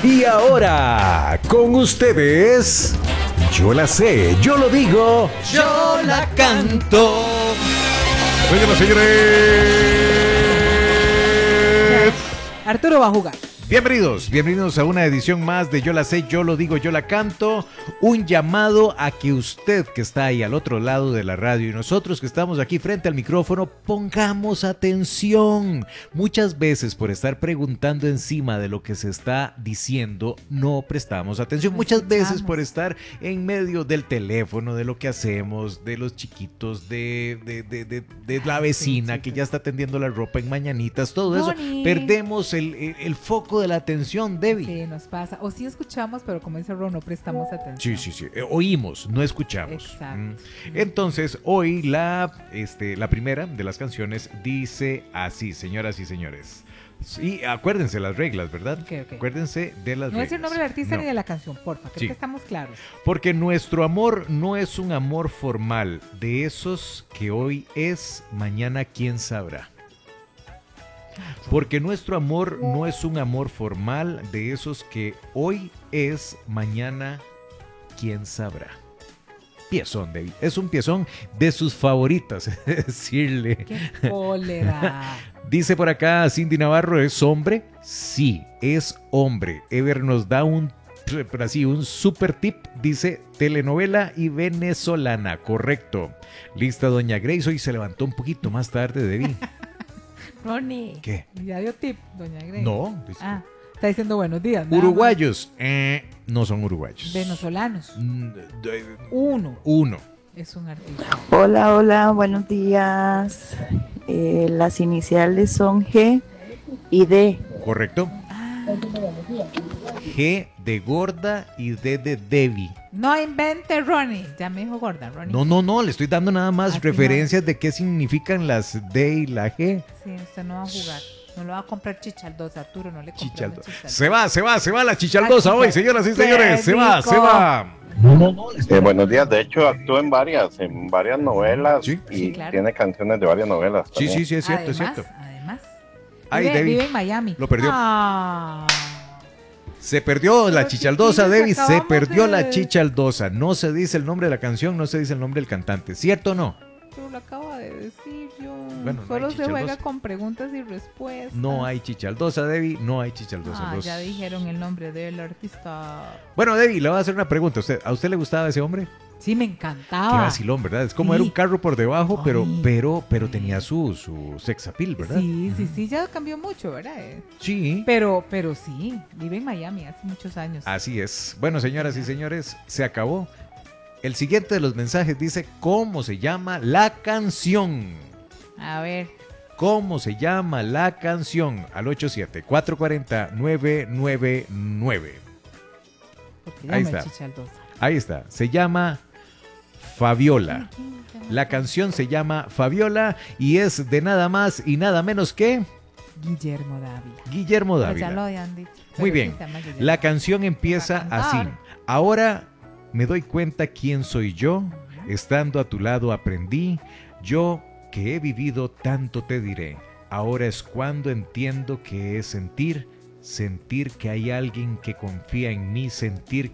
Y ahora, con ustedes, yo la sé, yo lo digo, yo la canto. Señoras y señores, Arturo va a jugar. bienvenidos a una edición más de Yo la sé, yo lo digo, yo la canto. Un llamado a que usted que está ahí al otro lado de la radio y nosotros que estamos aquí frente al micrófono, pongamos atención. Muchas veces por estar preguntando encima de lo que se está diciendo, no prestamos atención. Muchas veces por estar en medio del teléfono, de lo que hacemos, de los chiquitos, de la vecina que ya está tendiendo la ropa en mañanitas, todo eso, perdemos el foco de la atención, Debbie. Sí, nos pasa. O sí escuchamos, pero como dice Ron, no prestamos atención. Sí. Oímos, no escuchamos. Exacto. Entonces, hoy la primera de las canciones dice así, señoras y señores. Y acuérdense las reglas, ¿verdad? Okay. Acuérdense de las reglas. No es el nombre del artista No. ni de la canción, porfa. Creo Sí. que estamos claros. Porque nuestro amor no es un amor formal, de esos que hoy es, mañana quién sabrá. Porque nuestro amor no es un amor formal, de esos que hoy es, mañana quién sabrá. Piezón, David. Es un piezón de sus favoritas, decirle. ¡Qué cólera! Dice por acá Cindy Navarro, ¿es hombre? Sí, es hombre. Ever nos da un super tip, dice telenovela y venezolana, correcto. Lista Doña Grace, hoy se levantó un poquito más tarde, Debbie. Ronnie. ¿Qué? Ya dio tip, doña Grace. No. Está diciendo buenos días. Uruguayos, no son uruguayos. Venezolanos. Uno. Es un artista. Hola, buenos días. Las iniciales son G y D. Correcto. G de gorda y D de Debbie. No invente, Ronnie. Ya me dijo gorda, Ronnie. No, le estoy dando nada más Aquí referencias de qué significan las D y la G. Sí, usted no va a jugar. No lo va a comprar chichaldosa, Arturo, no le compramos Chichaldosa. chichaldosa. Se va la chichaldosa hoy, señoras y señores. Se va. Buenos días, de hecho actúa en varias novelas. Sí. Y claro. tiene canciones de varias novelas Sí, también. es cierto, es cierto. Además, Ay, vive, Debbie, vive en Miami. lo perdió. Ah. Se perdió la Pero chichaldosa, chiquillos, Debbie, se acabamos perdió de- la chichaldosa. No se dice el nombre de la canción, no se dice el nombre del cantante. ¿Cierto o no? Pero lo acabo de decir yo. Bueno, no Solo hay se juega chichaldosa. con preguntas y respuestas. No hay chichaldosa, Debbie, no hay chichaldosa. Ah, ya dijeron el nombre del artista. Bueno, Debbie, le voy a hacer una pregunta. ¿A usted le gustaba ese hombre? Sí, me Qué encantaba. vacilón, ¿verdad? Es como Sí. era un carro por debajo, Ay. pero tenía su sex appeal, ¿verdad? Sí, ya cambió mucho, ¿verdad? Sí. Pero sí, vive en Miami hace muchos años. Así es. Bueno, señoras y señores, se acabó. El siguiente de los mensajes dice cómo se llama la canción. A ver, ¿Cómo se llama la canción? Al 87-440-999. porque Ahí llama está. Chichaldosa. Ahí está. Se llama Fabiola. La canción se llama Fabiola y es de nada más y nada menos que Guillermo Dávila. Guillermo Pero ya lo Dávila. habían dicho. Muy Pero bien. sí se llama Guillermo. La canción empieza Va a así. cantar. Ahora me doy cuenta quién soy yo. Estando a tu lado aprendí. Yo que he vivido tanto te diré. Ahora es cuando entiendo que es sentir. Sentir que hay alguien que confía en mí. Sentir